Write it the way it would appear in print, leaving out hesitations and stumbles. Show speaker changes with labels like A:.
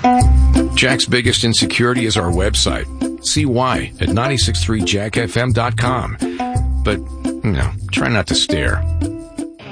A: Jack's biggest insecurity is our website. See why at 963jackfm.com. But, try not to stare.